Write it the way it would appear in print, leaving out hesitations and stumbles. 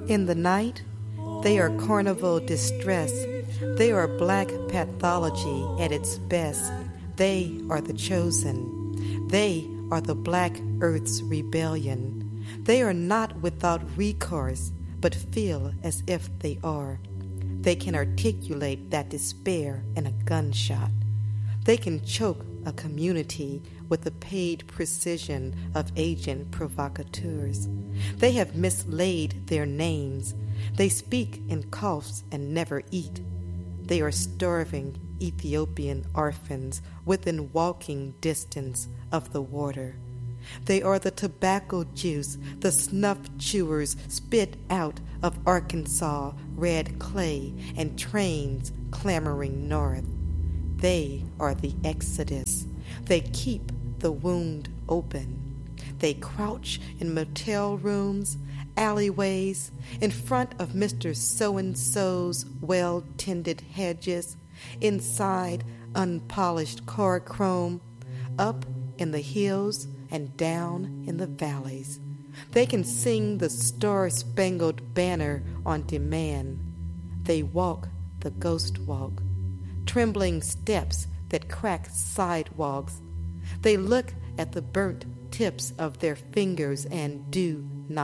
In the night, they are carnival distress. They are black pathology at its best. They are the chosen. They are the black earth's rebellion. They are not without recourse, but feel as if they are. They can articulate that despair in a gunshot. They can choke a community with the paid precision of agent provocateurs. They have mislaid their names. They speak in coughs and never eat. They are starving Ethiopian orphans within walking distance of the water. They are the tobacco juice the snuff chewers spit out of Arkansas red clay and trains clamoring north. They are the exodus. They keep the wound open. They crouch in motel rooms, alleyways, in front of Mr. So-and-so's well-tended hedges, inside unpolished car chrome, up in the hills and down in the valleys. They can sing the star-spangled banner on demand. They walk the ghost walk, trembling steps that crack sidewalks. They look at the burnt tips of their fingers and do